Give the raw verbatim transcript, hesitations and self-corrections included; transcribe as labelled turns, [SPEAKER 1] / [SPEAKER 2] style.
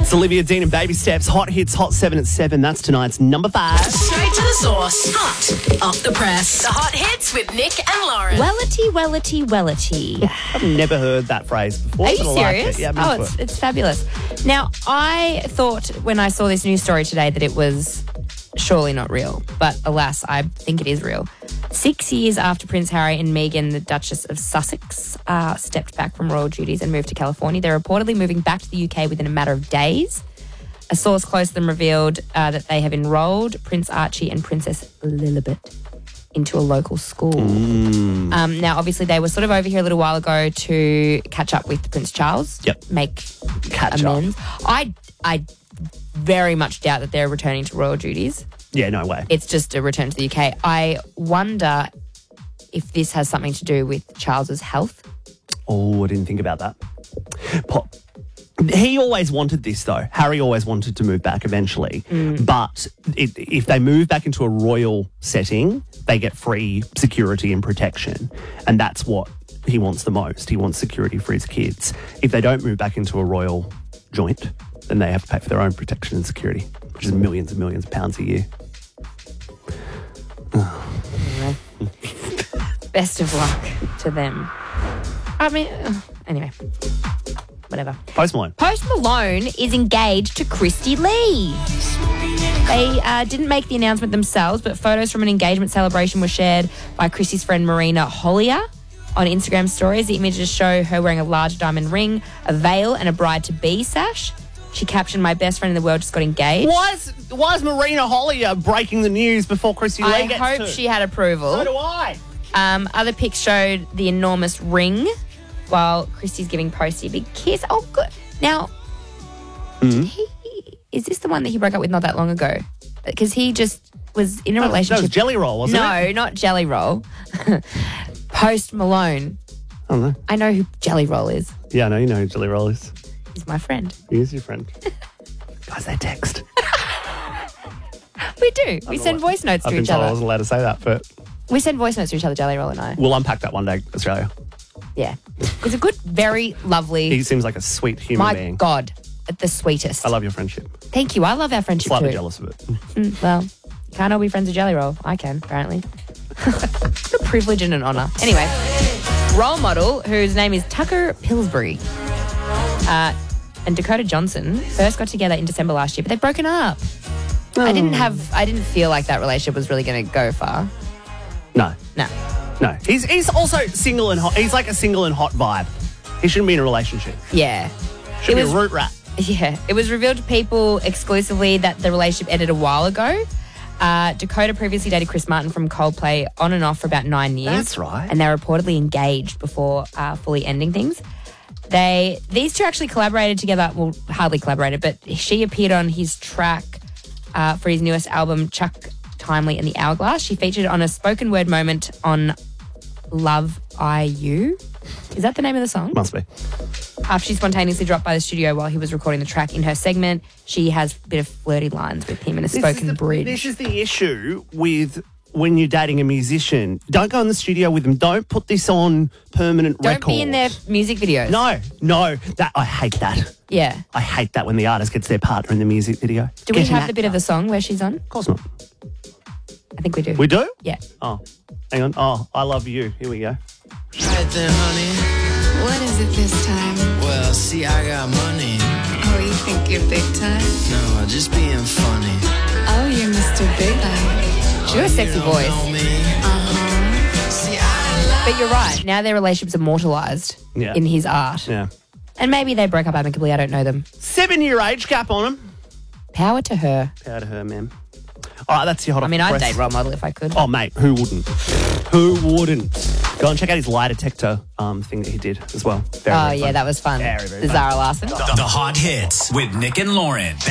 [SPEAKER 1] It's Olivia Dean and Baby Steps. Hot hits, hot seven at seven. That's tonight's number five.
[SPEAKER 2] Straight to the source. Hot off the press. The hot hits with Nick and Lauren.
[SPEAKER 3] Wellity, wellity, wellity.
[SPEAKER 1] I've never heard that phrase before.
[SPEAKER 3] Are you
[SPEAKER 1] but I like
[SPEAKER 3] serious?
[SPEAKER 1] it. Yeah, I'm
[SPEAKER 3] oh,
[SPEAKER 1] into
[SPEAKER 3] it's,
[SPEAKER 1] it.
[SPEAKER 3] it's fabulous. Now, I thought when I saw this news story today that it was surely not real, but alas, I think it is real. Six years after Prince Harry and Meghan, the Duchess of Sussex, uh, stepped back from royal duties and moved to California, they're reportedly moving back to the U K within a matter of days. A source close to them revealed uh, that they have enrolled Prince Archie and Princess Lilibet into a local school.
[SPEAKER 1] Mm.
[SPEAKER 3] Um, now, obviously, they were sort of over here a little while ago to catch up with Prince Charles.
[SPEAKER 1] Yep.
[SPEAKER 3] Make
[SPEAKER 1] Catch up.
[SPEAKER 3] amends. I, I very much doubt that they're returning to royal duties.
[SPEAKER 1] Yeah, no way.
[SPEAKER 3] It's just a return to the U K. I wonder if this has something to do with Charles's health.
[SPEAKER 1] Oh, I didn't think about that. Pop. He always wanted this, though. Harry always wanted to move back eventually.
[SPEAKER 3] Mm.
[SPEAKER 1] But it, if they move back into a royal setting, they get free security and protection. And that's what he wants the most. He wants security for his kids. If they don't move back into a royal joint, then they have to pay for their own protection and security, which is millions and millions of pounds a year.
[SPEAKER 3] Anyway. Best of luck to them. I mean, uh, anyway. Whatever.
[SPEAKER 1] Post Malone.
[SPEAKER 3] Post Malone is engaged to Christy Lee. They uh, didn't make the announcement themselves, but photos from an engagement celebration were shared by Christy's friend Marina Hollier on Instagram stories. The images show her wearing a large diamond ring, a veil, and a bride-to-be sash. She captioned, "My best friend in the world just got engaged."
[SPEAKER 1] Why is, why is Marina Hollier breaking the news before Christy Lee
[SPEAKER 3] I
[SPEAKER 1] gets
[SPEAKER 3] hope
[SPEAKER 1] to?
[SPEAKER 3] she had approval.
[SPEAKER 1] So do I.
[SPEAKER 3] Um, other pics showed the enormous ring, while Christy's giving Posty a big kiss. Oh, good. Now,
[SPEAKER 1] Mm-hmm.
[SPEAKER 3] he, is this the one that he broke up with not that long ago? Because he just was in a relationship.
[SPEAKER 1] That was Jelly Roll, wasn't
[SPEAKER 3] no,
[SPEAKER 1] it?
[SPEAKER 3] not Jelly Roll. Post Malone.
[SPEAKER 1] I don't know.
[SPEAKER 3] I know who Jelly Roll is.
[SPEAKER 1] Yeah, I know you know who Jelly Roll is.
[SPEAKER 3] He's my friend.
[SPEAKER 1] He is your friend. Guys, they text.
[SPEAKER 3] We do. We send voice notes
[SPEAKER 1] I've
[SPEAKER 3] to
[SPEAKER 1] been
[SPEAKER 3] each
[SPEAKER 1] told I
[SPEAKER 3] other.
[SPEAKER 1] wasn't allowed to say that, but
[SPEAKER 3] We send voice notes to each other, Jelly Roll and I.
[SPEAKER 1] we'll unpack that one day, Australia.
[SPEAKER 3] Yeah. He's a good, very lovely.
[SPEAKER 1] He seems like a sweet human
[SPEAKER 3] my
[SPEAKER 1] being.
[SPEAKER 3] God, the sweetest.
[SPEAKER 1] I love your friendship.
[SPEAKER 3] Thank you. I love our friendship
[SPEAKER 1] Slightly
[SPEAKER 3] too.
[SPEAKER 1] jealous of it.
[SPEAKER 3] Mm, well, can't all be friends with Jelly Roll. I can, apparently. What a privilege and an honour. Anyway, role model, whose name is Tucker Pillsbury, uh, and Dakota Johnson first got together in December last year, but they've broken up. I didn't have, I didn't feel like that relationship was really going to go far.
[SPEAKER 1] No,
[SPEAKER 3] No.
[SPEAKER 1] no. He's he's also single and hot. He's like a single and hot vibe. He shouldn't be in a relationship.
[SPEAKER 3] Yeah.
[SPEAKER 1] Should
[SPEAKER 3] It
[SPEAKER 1] be
[SPEAKER 3] was-
[SPEAKER 1] a root rat.
[SPEAKER 3] Yeah. It was revealed to people exclusively that the relationship ended a while ago. Uh, Dakota previously dated Chris Martin from Coldplay on and off for about nine years.
[SPEAKER 1] That's right.
[SPEAKER 3] And they were reportedly engaged before uh, fully ending things. They These two actually collaborated together. Well, hardly collaborated, but she appeared on his track uh, for his newest album, Chuck Timely and the Hourglass. She featured on a spoken word moment on Love I You. Is that the name of the song?
[SPEAKER 1] Must be.
[SPEAKER 3] After she spontaneously dropped by the studio while he was recording the track in her segment, she has a bit of flirty lines with him in a
[SPEAKER 1] This
[SPEAKER 3] spoken
[SPEAKER 1] is the,
[SPEAKER 3] bridge.
[SPEAKER 1] This is the issue with when you're dating a musician. Don't go in the studio with them. Don't put this on permanent
[SPEAKER 3] Don't
[SPEAKER 1] record.
[SPEAKER 3] be in their music videos.
[SPEAKER 1] No, no. That I hate that.
[SPEAKER 3] Yeah.
[SPEAKER 1] I hate that when the artist gets their partner in the music video.
[SPEAKER 3] Do we
[SPEAKER 1] Get an
[SPEAKER 3] have the bit of the
[SPEAKER 1] actor.
[SPEAKER 3] song where she's on?
[SPEAKER 1] Of course not.
[SPEAKER 3] I think we do.
[SPEAKER 1] We do?
[SPEAKER 3] Yeah.
[SPEAKER 1] Oh, hang on. Oh, I love you. Here we go.
[SPEAKER 4] Right then, honey.
[SPEAKER 5] What is it this time?
[SPEAKER 4] Well, see, I got money.
[SPEAKER 5] Oh, you think you're big time?
[SPEAKER 4] No, just being funny.
[SPEAKER 5] Oh, you're Mister Big Time.
[SPEAKER 3] She has a sexy
[SPEAKER 4] You don't
[SPEAKER 3] voice.
[SPEAKER 4] know me.
[SPEAKER 5] Uh-huh.
[SPEAKER 4] See, I love
[SPEAKER 3] But you're right. Now their relationship's immortalised
[SPEAKER 1] Yeah.
[SPEAKER 3] in his art.
[SPEAKER 1] Yeah.
[SPEAKER 3] And maybe they broke up amicably. I don't know them.
[SPEAKER 1] Seven-year age gap on him.
[SPEAKER 3] Power to her.
[SPEAKER 1] Power to her, man. All right, that's your hot
[SPEAKER 3] I
[SPEAKER 1] off
[SPEAKER 3] mean,
[SPEAKER 1] the
[SPEAKER 3] I'd
[SPEAKER 1] press.
[SPEAKER 3] date role model if I could.
[SPEAKER 1] Oh, mate, who wouldn't? Who wouldn't? Go and check out his lie detector um, thing that he did as well. Very,
[SPEAKER 3] oh,
[SPEAKER 1] very
[SPEAKER 3] yeah,
[SPEAKER 1] fun.
[SPEAKER 3] that was fun.
[SPEAKER 1] Very, very
[SPEAKER 3] the
[SPEAKER 1] fun.
[SPEAKER 3] Zara Larson.
[SPEAKER 6] The hot hits with Nick and Lauren.